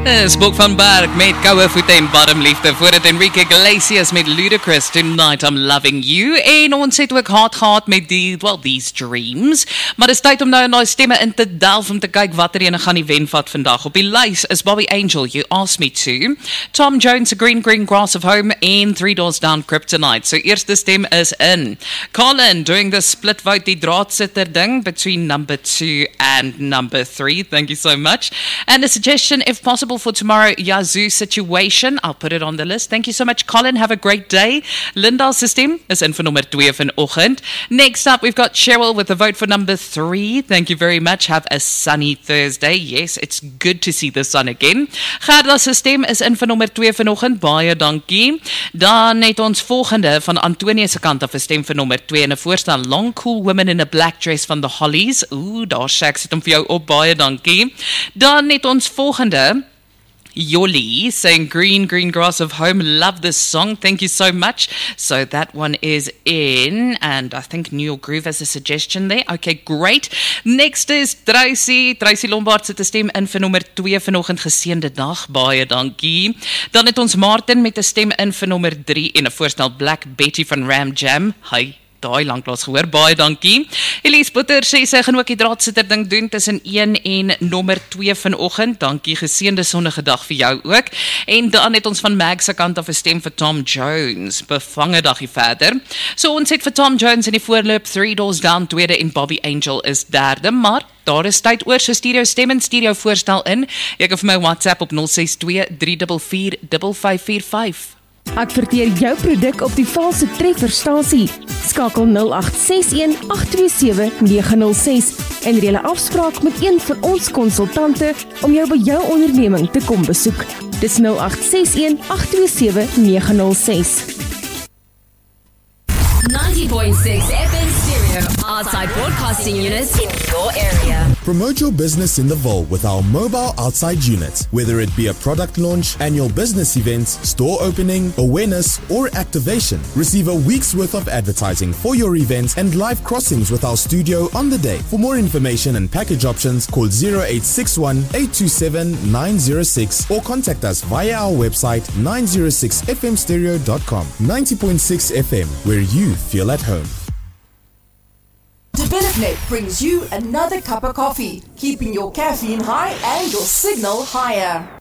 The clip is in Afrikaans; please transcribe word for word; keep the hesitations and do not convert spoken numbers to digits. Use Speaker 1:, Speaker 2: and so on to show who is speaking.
Speaker 1: Is Bok van Berg met Koue Voete en Barmliefde. Voor het Enrique Iglesias met Ludacris, Tonight I'm Loving You. En ons het ook hard gehad met die, well, These Dreams. Maar het is tyd om nou na stemme in te delf om te kyk wat er ene gaan die wen vat vandag. Op die lys is Bobby Angel, You Asked Me To. Tom Jones, A Green Green Grass of Home. En Three Doors Down, Kryptonite. So eerste stem is in. Colin doing the split vote, die draadsitter ding between number two and number three. Thank you so much. And a suggestion, if possible, for tomorrow, Yazoo Situation. I'll put it on the list. Thank you so much, Colin. Have a great day. Linda's system is in for number two vanoggend. Next up, we've got Cheryl with a vote for number three. Thank you very much. Have a sunny Thursday. Yes, it's good to see the sun again. Gerda's system is in vir nummer two vanoggend. Baie dankie. Dan het ons volgende van Antonia se kant af 'n stem vir nummer two en 'n voorstel Long Cool Women in a Black Dress van the Hollies. Ooh, daar shak sit hom vir jou op. Baie dankie. Dan het ons volgende Yoli saying Green Green Grass of Home. Love this song. Thank you so much. So that one is in, and I think New York Groove has a suggestion there. Okay, great. Next is Tracy. Tracy Lombard sit 'n stem in vir nommer two vanoggend. Geseënde dag. Baie dankie. Dan het ons Martin met 'n stem in vir nommer three en 'n voorstel Black Betty van Ram Jam. Hi. Daai lanklaas gehoor, baie dankie. Elise Butter sê sy gaan ook die draadsitter ding doen tussen one en nommer two vanoggend. Dankie, geseënde sonnige dag vir jou ook. En dan het ons van Mag se kant af 'n stem vir Tom Jones. Bevange daggie verder. So ons het vir Tom Jones in die voorloop Three Doors Down tweede en Bobby Angel is derde, maar daar is tyd oor, so stuur jou stem en stuur jou voorstel in. Jy kan vir my WhatsApp op zero six two three four four five five four five.
Speaker 2: Adverteer jou produk op die valse trefferstasie. Skakel nul agt ses een agt twee sewe nege nul ses en reël 'n afspraak met een van ons konsultante om jou by jou onderneming te kom besoek. Dis nul agt ses een agt twee sewe nege nul ses.
Speaker 3: ninety point six F M Stereo, outside broadcasting units in your area.
Speaker 4: Promote your business in the Vaal with our mobile outside unit. Whether it be a product launch, annual business events, store opening, awareness, or activation, receive a week's worth of advertising for your events and live crossings with our studio on the day. For more information and package options, call zero eight six one eight two seven nine zero six or contact us via our website nine oh six f m stereo dot com. ninety point six F M, where you feel at home.
Speaker 5: DevelopNet brings you another cup of coffee, keeping your caffeine high and your signal higher.